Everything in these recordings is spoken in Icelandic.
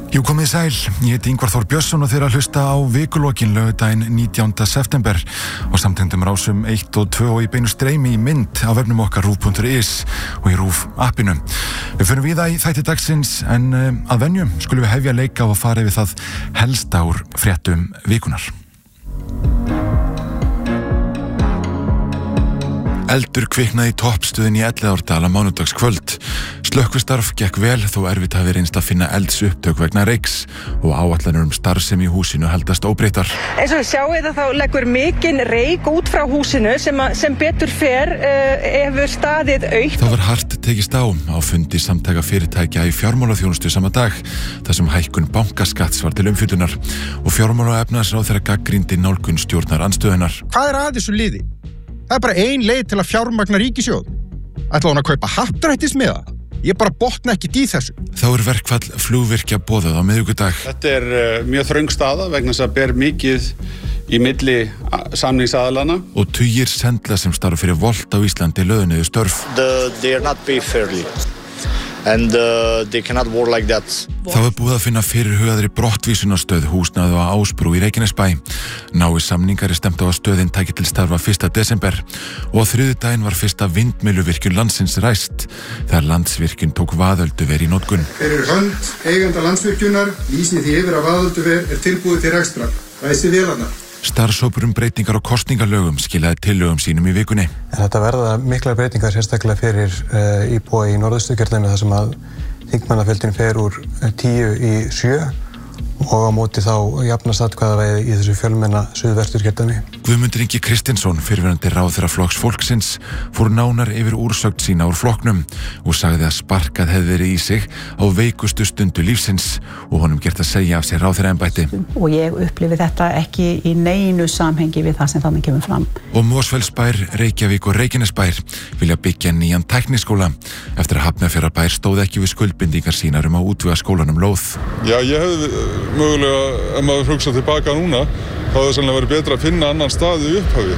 Jú, komið sæl, ég heiti Ingvar Þór Björnsson og þeir að hlusta á vikulokin laugardaginn 19. september og samtengdum rásum 1 og 2 og í beinu streymi í mynd á vefnum okkar RÚV.is og í RÚV appinu. Við förum víða í þætti dagsins en að venju skulum við hefja leika og fara yfir það helsta úr fréttum vikunar. Eldur kviknaði í toppstöðin í Elliðaárdal á mánudagskvöld. Slökkvistarf gekk vel þó erfitt hafi reynst að finna eldsupptök vegna reyks og áætlanir starfsemi í húsinu haldast óbreyttar. Eins og sjáið þá leggur mikinn reyk út frá húsinu sem betur fer hefur staðið autt. Það var hart tekist á fundi samtaka fyrirtækja í fjármálaþjónustu sama dag þar sem hækkun bankaskatts var til umfjöllunar og fjármála- og efnahagsráðherra gagnrýndi nálgun stjórnarandstöðunnar. Hvað að þessu liði? Það bara ein leið til að fjármagna ríkissjóð. Ætla hún að kaupa happdrættismiða? Ég bara botna ekki í þessu. Þá verkfall flugvirkja boðað á miðvikudag. Þetta mjög þröng staða vegna þess að ber mikið í milli samningsaðalana. Og tugir sendla sem starfa fyrir Volt á Íslandi lögðu niður störf. They are not paid fairly. And they cannot work like that. Þá búið að finna fyrirhugaðri brottvísunarstöð húsnæði á Ásbrú í Reykjanesbæ. Nái samningar stefnt á að stöðin taki til starfa 1. desember og á þriðjudaginn var fyrsta vindmylluvirkjun landsins ræst þegar Landsvirkjun tók vaðölduver í notkun. Fyrir hönd eiganda Landsvirkjunar lýsi því yfir að vaðölduver tilbúið til rekstrar. Ræsi vélarnar. Starfshópur breytingar á kosningalögum skilaði tillögum sínum í vikunni. En þetta verða miklar breytingar sérstaklega fyrir íbúa í Norðausturkjördæmi þar sem að þingmannafjöldin fer úr 10 í 7 og á móti þá jafnast atkvæðavægi í þessu fjölmenna Suðvesturkjördæmi. Guðmundur Ingi Kristinsson, fyrrverandi ráðherra Flokks fólksins, fór nánar yfir úrsögn sína úr flokknum og sagði að sparkað hefði verið í sig á veikustu stundu lífsins og honum gert að segja af sér ráðherraembætti. Og ég upplifi þetta ekki í neinu samhengi við það sem þannig kemur fram. Og Mosfellsbær, Reykjavík og Reykjanesbær vilja byggja nýjan tækniskóla eftir að Hafnarfjarðarbær stóð ekki við skuldbindingar sínar að útvega skólanum lóð. Já, ég hefði mögulega, ef maður hugsa tilbaka núna, þá hefði sannlega verið betra að finna annan stað í upphafi.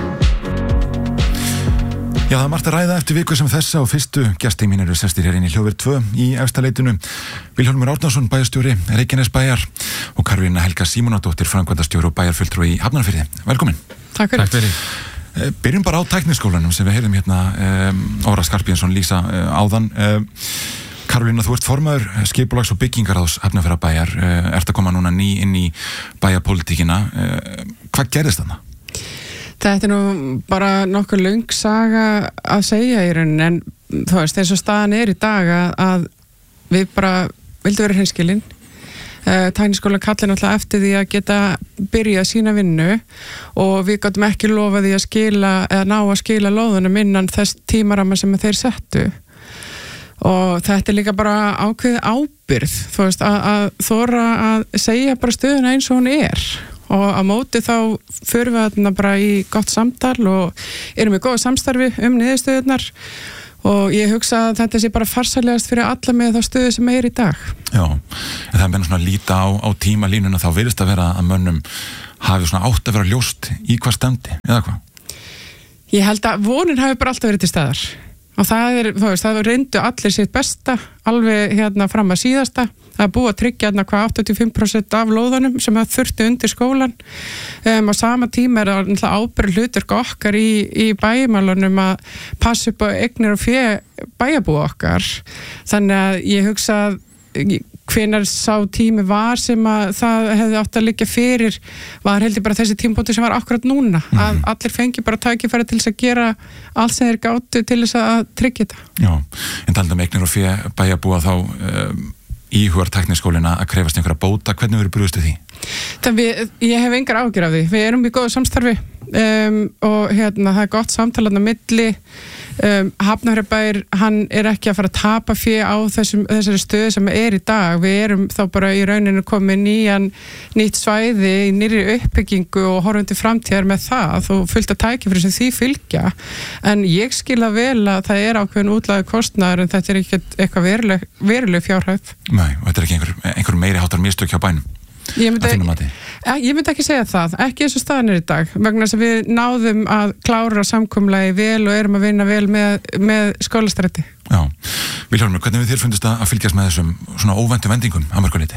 Já, það margt að ræða eftir viku sem þessa og fyrstu gestir mín eru sestir hér inn í Hljóðver 2 í Efstaleitinu. Vilhjálmur Árnason, bæjarstjóri Reykjanesbæjar og Karolína Helga Símonardóttir, framkvæmdastjóri og bæjarfulltrúi í Hafnarfirði. Velkomin. Takk fyrir. Byrjum bara á tækniskólanum sem við heyrðum hérna Óra Skarphéðinsson lýsa áðan. Karolína, þú ert formaður skipulags- og byggingaráðs Hafnarfjarðarbæjar, ert að koma núna ný inn í bæjarpólitíkina. Hvað gerðist þarna? Þetta nú bara nokkuð löng saga að segja í rauninni, en þú veist, eins og staðan í dag að við bara vildum vera hreinskilin. Tækniskólan kallar náttúrulega eftir því að geta byrjað sína vinnu og við gátum ekki lofa því að skila eða ná að skila lóðunum innan þess tímaramma sem þeir settu. Og þetta líka bara ákveðið ábyrgð, þú veist, að þora að segja bara stöðuna eins og hún og á móti þá förum við þarna bara í gott samtal og erum í góðu samstarfi niðurstöðurnar og ég hugsa að þetta sé bara farsælegast fyrir alla með þá stöðu sem í dag. Já, en það meina svona að líta á tímalínuna, þá virðist að vera að mönnum hafi svona átt að vera ljóst í hvað stefndi, eða hvað? Ég held að vonin hafi bara alltaf verið til staðar. Og það reyndu allir sitt besta alveg fram að síðasta. Það búið að tryggja 85% af lóðunum sem þurfti undir skólan. Á sama tíma það ábyrgð hlutverk okkar í bæjarmálunum að passa upp á eignir og fé bæjarbúa okkar. Þannig að ég hugsa að hvenær sá tími var sem að það hefði átt að liggja fyrir var heldur bara þessi tímapunktur sem var akkurat núna að allir fengi bara tækifæri til þess að gera allt sem þeir gátu til þess að tryggja þetta. Já, en talað eignir og fé bæjarbúa þá íhugar tækniskólina að krefast einhverja bóta, hvernig verður brugðist við því? Ég hef engar áhyggjur af því. Við erum í góðu samstarfi og það gott samtal á milli. Hafnarfjarðarbær, hann ekki að fara að tapa fé á þessari stöðu sem í dag. Við erum þá bara í rauninu komið nýtt svæði í nýrri uppbyggingu og horfum til framtíðar með það og fullt að tækifæri sem því fylgja. En ég skil það vel að það ákveðin útlagður kostnaður en þetta ekki eitthvað veruleg fjárhæð. Nei, og þetta ekki einhver meiri háttar mistök hjá bænum? Ég myndi ekki segja það, ekki eins og staðan í dag vegna þess að við náðum að klára samkomulagi vel og erum að vinna vel með skólastræti. Já, Vilhjálmur, hvernig við þér fundist að fylgjast með þessum svona óvæntu vendingum að mörgu leyti?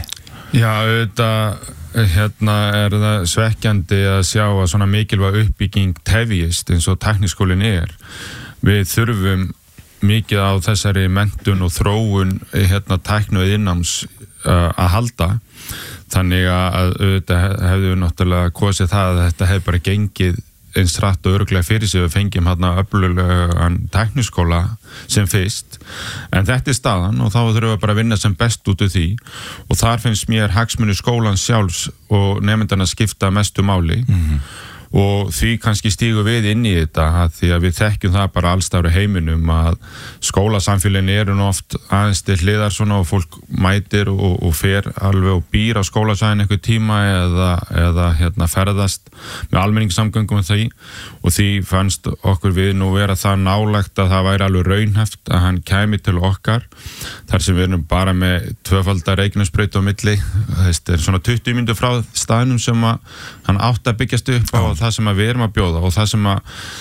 Já, auðvitað er það svekkjandi að sjá að svona mikilvæg uppbygging tefjist eins og tækniskólinn Við þurfum mikið á þessari menntun og þróun tækni og iðnnáms að halda. Þannig að auðvitað hefðu við náttúrulega kosið það að þetta hefði bara gengið eins hratt og örugglega fyrir sig við fengjum öflugan tækniskóla sem fyrst, en þetta staðan og þá þurfum við bara að vinna sem best út úr því og þar finnst mér hagsmunir skólans sjálfs og nemendanna skipta mestu máli og því kannski stígum við inn í þetta því að við þekkjum það bara allstaðar í heiminum að skólasamfélagin eru nú oft aðeins til hliðar svona og fólk mætir og fer alveg og býr á skólasvæðin einhver tíma eða ferðast með almenningssamgöngum því og því fannst okkur við nú vera það nálægt að það væri alveg raunhæft að hann kæmi til okkar þar sem við erum bara með tvöfalda Reykjanesbraut á milli, þetta svona 20 mínútur frá staðnum sem að hann átt að byggjast upp á það sem að við erum að bjóða og það sem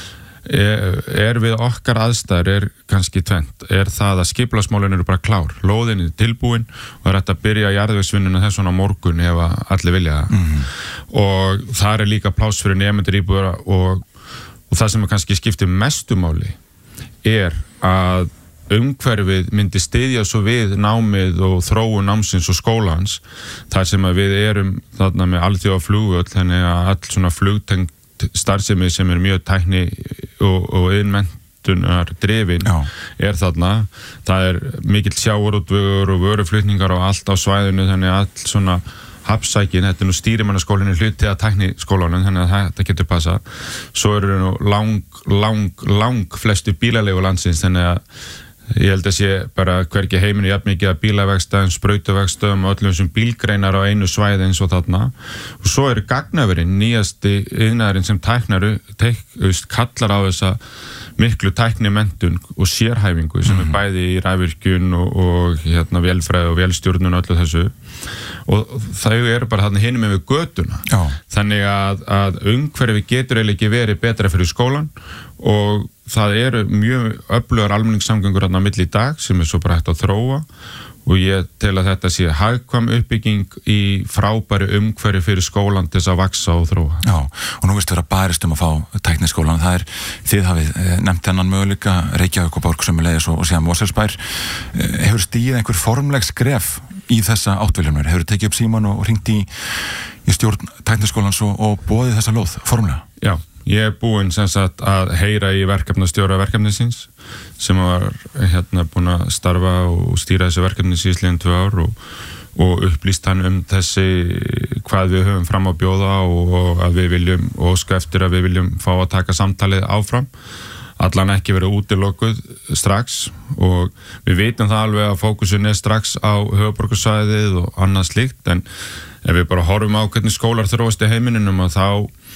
að við okkar aðstæður kannski tvennt, það að skipulagsmálin eru bara klár, lóðin tilbúin og það hægt að byrja jarðvegsvinnuna þess svona morgun ef allir vilja það og það líka pláss fyrir nemendur íbúðara og það sem að kannski skiptir mestu máli að umhverfið myndi styðja svo við námið og þróun námsins og skólans þar sem að við erum þarna með alþjóðaflugvöll þannig að all svona flugtengt starfsemi sem mjög tækni og iðnmenntunar drifin þarna, það mikill sjávarútvegur og vöruflutningar og allt á svæðinu þannig að all svona hafsækin, þetta nú stýrimannaskólinn hluti að tækniskólanum, þannig að þetta getur passað. Svo eru nú lang flestu bílalegu landsins, þannig að ég held að sé bara hvergi heiminu jafn mikið að bílavegstæðum, sprautuvegstæðum og öllum þessum bílgreinar á einu svæði eins og þarna. Og svo gagnaverinn, nýjasti iðnaðurinn sem kallar á þessa miklu tæknimenntun og sérhæfingu sem bæði í rafvirkjun og vélfræði og vélstjórnun og öllu þessu. Og þau bara þarna hinum við götuna. Já. Þannig að umhverfi getur eiginlega ekki verið betra fyrir skólan og það eru mjög öflugar almenningssamgöngur þarna á milli í dag sem svo bara hægt að þróa og ég tel að þetta sé hagkvæm uppbygging í frábæri umhverfi fyrir skólan til þess að vaxa og þróa. Já, og nú vera barist að fá tækniskólan, þið hafið nefnt þennan möguleika, Reykjavík og Borg sömuleiðis og síðan Mosfellsbær. Hefur stigið einhver formleg skref í þessa áttviljumur? Hefur tekið upp síman og hringt í stjórn tækniskólans og boðið þessa lóð formlega? Já. Ég búinn sem sagt að heyra í verkefnastjóra verkefnisins sem var búinn að starfa og stýra þessu verkefni síðastliðin 2 ár og upplýst hann þessi hvað við höfum fram að bjóða og að við viljum óska eftir að við viljum fá að taka samtalið áfram. Allan ekki verið útilokuð strax og við vitum það alveg að fókusun strax á höfuðborgarsvæðið og annað slíkt en ef við bara horfum á hvernig skólar þróast í heiminum og þá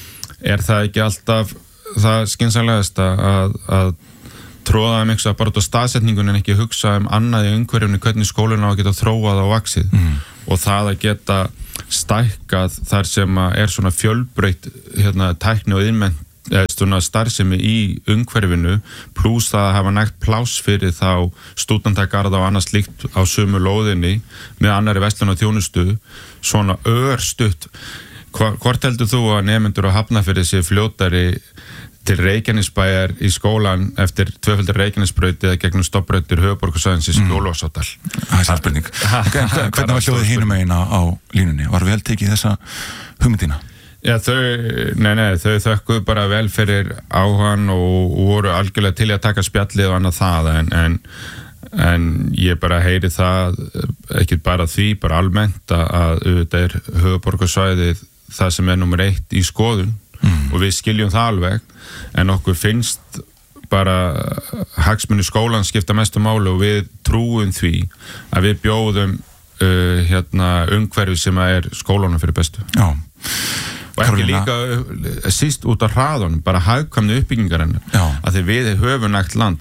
það ekki alltaf það skynsamlegast að tróða miksa bara út á staðsetningun en ekki hugsa annað í umhverfinu hvernig skólinn á að geta þróað og vaxið og það að geta stækkað þar sem svona fjölbreytt tækni og iðnmennt starfsemi í umhverfinu pluss það að hafa nægt pláss fyrir þá stúdendagarða og annað slíkt á sömu lóðinni með annarri verslun og þjónustu svona örstutt. Hvort heldur þú að nemendur á Hafnarfirði sé fljótari til Reykjanesbæjar í skólan eftir tvöfaldir Reykjanesbraut eða gegnum stofnbrautir höfuðborgarsvæðins í Skjólavarsdal? Það er spurning. Hvernig var hljóðið hinum megin á línunni? Var vel tekið þessa hugmyndina? Já, þau þökkuðu bara vel fyrir áhugann og voru algjörlega til að taka spjallið og annað það en ég bara heyri það ekki bara því, bara almennt að auðvitað höfuðborgarsvæðið það sem nummer 1 í skoðun og við skiljum það alveg en okkur finnst bara hagsmunir skólan skipta mestu máli og við trúum því að við bjóðum umhverfi sem skólanum fyrir bestu. Já. Og ekki líka síst út á hraðunum, bara hagkvæmni uppbyggingar hennar. Að því við höfum nægt land,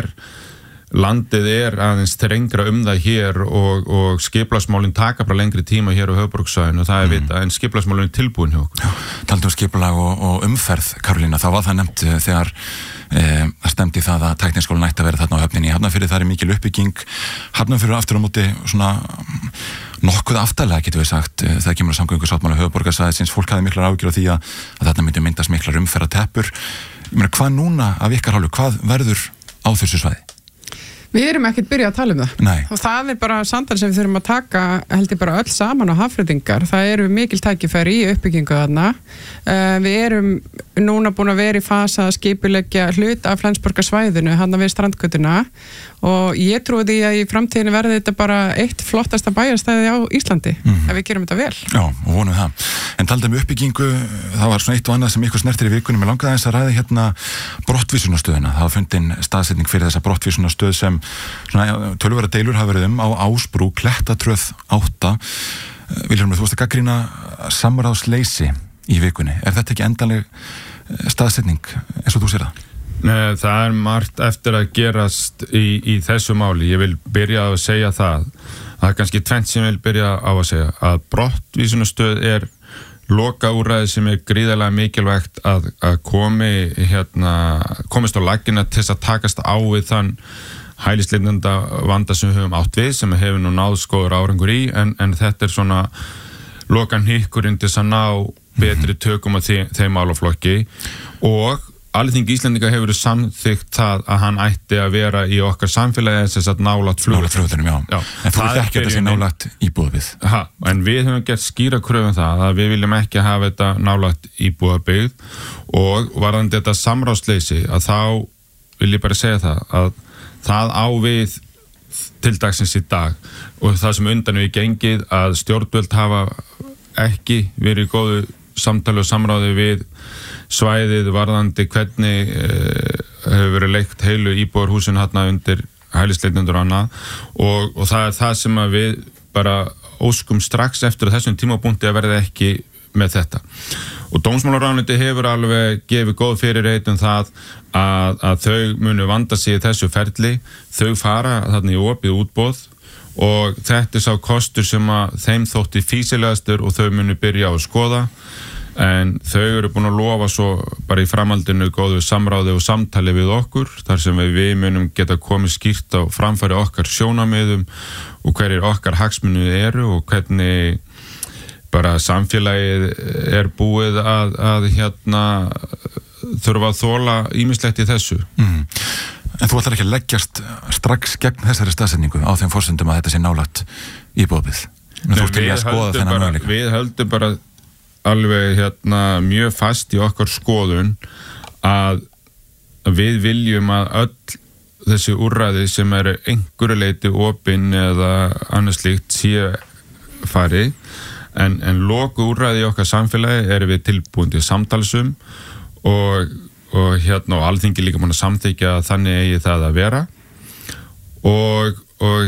landið aðeins þrengra það hér og skipulagsmálin taka bara lengri tíma hér á höfuðborgarsvæðinu og það vita, en skipulagsmálin tilbúin hjá okkur. Talandi skipulag og umferð, Karolína, þá var það nefnt þegar það stemdi það að tækniskólinn ætti að vera þarna á höfninni í Hafnarfirði, það mikil uppbygging. Hafnarfirði aftur á móti svona nokkuð aftarlega, getum við sagt, það kemur að samgöngusáttmála höfuðborgarsvæðisins, fólk hafði miklar áhyggjur af því að þarna myndi myndast miklar umferðarteppur. Ég meina, hvað núna af ykkar hálfu, hvað verður á þessu svæði? Við erum ekkert byrjað að tala um það. Nei. Og það bara samtal sem við þurfum að taka, held ég bara öll saman á Hafnfirðingar. Það eru mikil tækifæri í uppbyggingu þarna. Við erum núna búin að vera í fasa að skipuleggja hlut af Flensborgarsvæðinu, hann við strandgötuna, og ég trúi því að í framtíðinu verði þetta bara eitt flottasta bæjarstæði á Íslandi, ef við gerum þetta vel. Já, og vonum það. En talandi um uppbyggingu, það var svona eitt og annað sem ykkur snertir í vikunum. Ég langaði aðeins að ræða hérna brottvísunarstöðuna. Það var fundin staðsetning fyrir þessa brottvísunarstöð sem svona töluvera deilur hafa verið á Ásbrú, Klettatröð 8. Vilhjálmur, þú varst að gagnrýna samráðsleysi í vikunni. Er þetta ekki endanleg staðsetning eins og þú sér það? Nei, það margt eftir að gerast í þessu máli. Ég vil byrja að segja það er kannski tvennt sem ég vil byrja á að segja, að brottvísunarstöð er lokaúrræði sem er gríðarlega mikilvægt að komist á laggina til þess að takast á við þann hælisleitenda vanda sem við höfum átt við, sem hefur nú náð skoður árangur í, en þetta er svona lokan hikkurinn til þess að ná betri tökum að þeim málaflokki. Og Alþingi Íslendinga hefur samþykkt það að hann ætti að vera í okkar samfélagi þess að nálægt flugvöllunum. Já. En þú vilt ekki að þetta sé nálægt íbúðabyggð. En við höfum gert skýra kröfu það að við viljum ekki hafa þetta nálægt íbúðabyggð, og varðandi þetta samráðsleysi, að þá vil ég bara segja það á við til dagsins í dag, og það sem undan við gengið að stjórnvöld hafa ekki verið í góðu samtali og samráði við svæðið varðandi hvernig hefur verið leikt heilu íbúðarhúsin hérna undir hælisleitendur og annað, og það er það sem að við bara óskum strax eftir þessum tímapunkti að verða ekki með þetta. Og dómsmálaráðuneytið hefur alveg gefið góð fyrirheit það að þau munu vanda sig í þessu ferli, þau fara þarna í opið útboð, og þetta er sá kostur sem að þeim þótti fýsilegastur og þau munu byrja á að skoða. En þau eru búin að lofa svo bara í framhaldinu góðu samráði og samtali við okkur, þar sem við munum geta komið skýrt á framfæri okkar sjónarmiðum og hverjir okkar hagsmunir eru og hvernig bara samfélagið er búið að þurfa að þola ýmislegt í þessu. En þú ætlar ekki að leggjast strax gegn þessari staðsetningu á þeim forsendum að þetta sé nálægt íbúðabyggð? Við höldum bara alveg mjög fast í okkar skoðun að við viljum að öll þessi úrræði sem eru einhverju leyti opin eða annars slíkt sé fari, en loku úrræði í okkar samfélagi eru við tilbúin til samtalsum, og Alþingi líka múin að samþykja að þannig eigi það að vera, og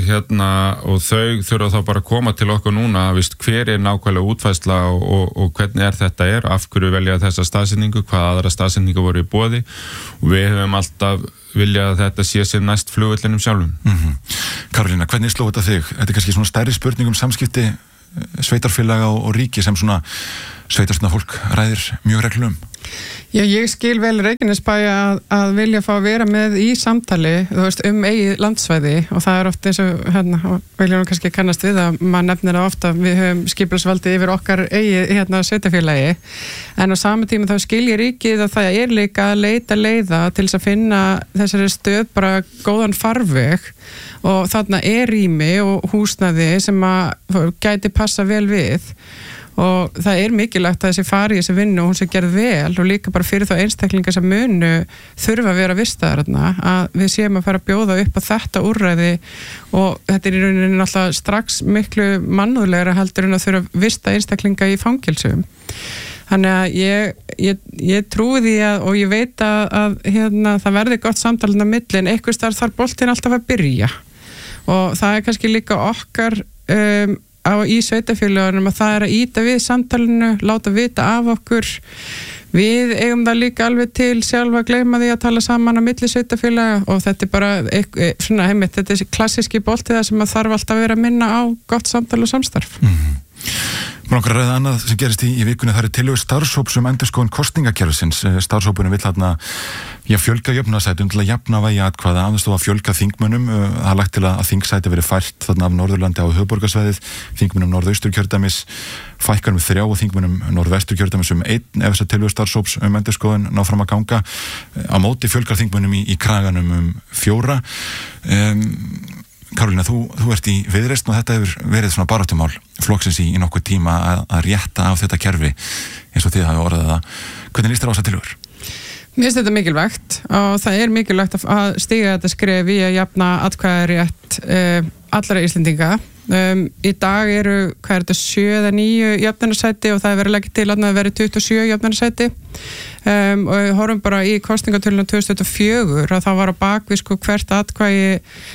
þau þurfa þá bara að koma til okkur núna, hver er nákvæmlega útfærsla og hvernig þetta af hverju velja þessa staðsetningu, hvað aðra staðsetningu voru í boði, og við höfum alltaf viljað að þetta sé sér næst flugvellinum sjálfum. Karolína, hvernig sló þetta þig? Þetta er kannski svona stærri spurning um samskipti sveitarfélaga og ríki sem svona sveitarstjórnar fólk ræðir mjög reglum. Já, ég skil vel Reykjanesbæ að vilja fá að vera með í samtali, eigið landsvæði, og það er oft eins og viljum kannski kannast við að maður nefnir það ofta, við höfum skipulagsvaldið yfir okkar eigið sveitarfélagi, en á sama tíma þá skilji ríkið að það er líka að leita leiða til þess að finna þessari stöð bara góðan farveg, og þarna er rými og húsnæði sem að gæti passa vel við. Og það er mikilvægt að þessi fari í þessi vinnu og hún sé gerð vel, og líka bara fyrir þá einstaklingar sem munu þurfa að vera vistaðar þarna, að við séum að fara að bjóða upp á þetta úrræði, og þetta er í rauninni náttúrulega strax miklu mannúðlegra heldur en að þurfa að vista einstaklinga í fangelsum. Þannig að ég trúi því og ég veit að það verði gott samtalið á milli, en einhvers staðar þarf boltinn alltaf að byrja, og það er kannski líka okkar í sveitarfélögunum að það er að ýta við samtalinu, láta vita af okkur. Við eigum það líka alveg til sjálfa að gleyma því að tala saman á milli sveitarfélaga, og þetta er bara þetta er klassíski bolti það sem að þarf alltaf að vera að minna á gott samtal og samstarf. Langar að ræða annað sem gerist í vikunni, það tillögur starfshóps endurskoðun kosningakerfisins. Starfshópurinn vill fjölga jöfnunarsætum til að jafna vægi atkvæða, aðeins að fjölga þingmönnum. Það er lagt til að þingsæti verið fært þarna af Norðurlandi á höfuðborgarsvæðið, þingmönnum Norðausturkjördæmis fækkar 3 og þingmönnum Norðvesturkjördæmis 1 ef þessar tillögur starfshóps endurskoðun ná fram að ganga. Á móti fjölgar þingmönnum í kraganum 4. Karolína, þú ert í Viðreisn og þetta hefur verið svona baráttumál flokksins í nokkuð tíma að rétta af þetta kerfi eins og þið hafi orðað það. Hvernig líst þér á þessar tillögur? Mér finnst þetta mikilvægt og það er mikilvægt að stíga þetta skref í að jafna atkvæðarétt allra Íslendinga. Í dag eru, 7 eða 9 jöfnunarsæti og það er verið að leggja til að það veri 27 jöfnunarsæti og við horfum bara í kosningatölunum 2024 að það var á bakvið hvert atkvæði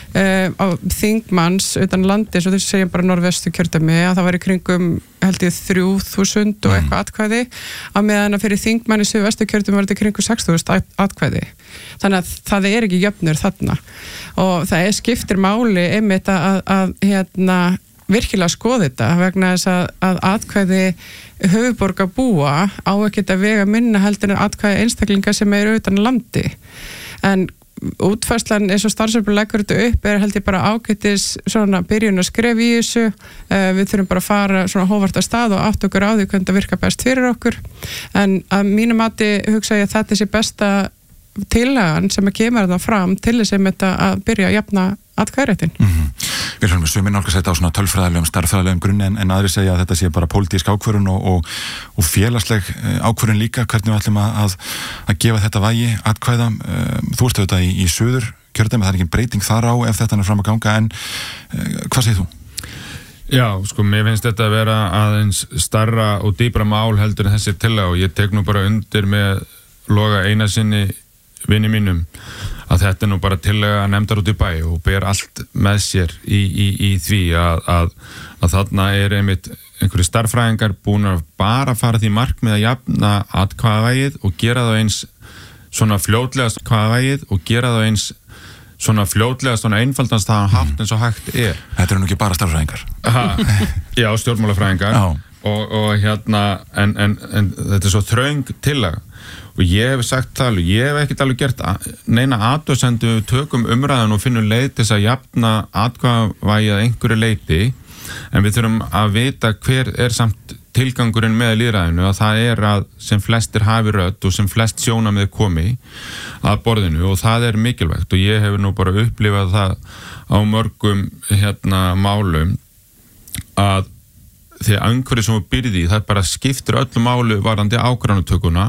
á þingmanns utan landi, svo þessu segjum bara Norðvesturkjördæmi, að það var í kringum held ég 3.000 og eitthvað atkvæði á meðan að fyrir þingmann í Suðvesturkjördæmi var þetta í kringum 6.000 atkvæði. Þannig að það er ekki jöfnur þarna og það skiptir máli einmitt að virkilega skoða þetta vegna þess að atkvæði höfuðborgarbúa á ekkert að vega minna heldur en atkvæði einstaklinga sem eru utan landi. En útfærslan eins og starfshópur leggur þetta upp held ég bara ágætis svona byrjun að skref í þessu. Við þurfum bara að fara svona hófart að stað og átt okkur á því hvernig það virka best fyrir okkur. En að mínu mati hugsa ég að þetta sé besta tillagan sem kemur það fram til þess að byrja að jafna atkvæðaréttin. Við höfum sumir nálgast þetta á svona tölfræðilegum, starffræðilegum grunni en aðrir segja að þetta sé bara pólitísk ákvörðun og félagsleg ákvörðun líka, hvernig við ætlum að gefa þetta vægi atkvæða. Þú ert auðvitað í Suðurkjördæmi, það er ekki breyting þar á ef þetta er fram að ganga, en hvað segir þú? Já, mér finnst þetta að vera aðeins starra og dýpra mál heldur en þessi tillaga og ég tek nú bara undir með Loga Einarssyni vini mínum að þetta er nú bara tillaga nefndar út í bæ og ber allt með sér í því að þarna er einmitt einhverju starffræðingar búin að bara fara því markmið að jafna atkvæðavægið og gera það eins svona fljótlegast atkvæðavægið og gera það eins svona fljótlegast svona einfaldast það hátt eins og hægt er. Þetta eru nú ekki bara starffræðingar. Já, stjórnmálafræðingar og en þetta er svo þröng tillaga. Og ég hef sagt það alveg, ég hef ekkert alveg gert neina athugasemd við tökum umræðan og finnum leið til þess að jafna atkvæðavægið að einhverju leyti, en við þurfum að vita hver er samt tilgangurinn með lýðræðinu, að það er að sem flestir hafi rödd og sem flest sjónarmið komi að borðinu og það er mikilvægt og ég hef nú bara upplifað það á mörgum málum að því að einhverju sem við byrði það bara skiptir öllu málu varandi ákvarðanatökuna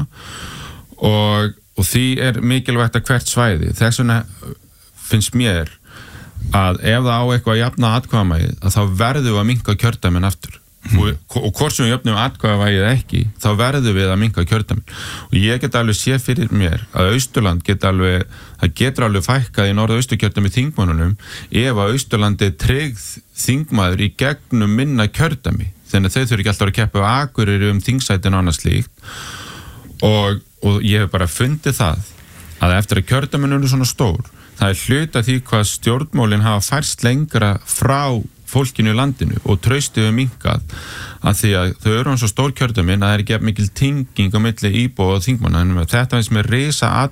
og því er mikilvægt að hvert svæði. Þess vegna finnst mér að ef það á eitthvað að jafna atkvæðavægið að þá verðum við að minnka kjördæmin aftur og hvort sem við jöfnum atkvæðavægið ekki þá verðum við að minnka kjördæmin og ég get alveg séð fyrir mér að Austurland getur alveg fækkað í Norðausturkjördæmi þingmönnunum ef að Austurlandi tryggð þingmaður í gegnum minna kjördæmi þannig að þau þurfi ekki alltaf að keppa á Akureyri þingsætin og annað slíkt og ég hef bara fundið það að eftir að kjördæmin eru svona stór það er hluta því hvað stjórnmálin hafa færst lengra frá fólkinu í landinu og traustið minnkað að því að þau eru svo stór kjördæmin að það er ekki mikil tenging á milli íbúa og þingmanna en þetta finnst mér risa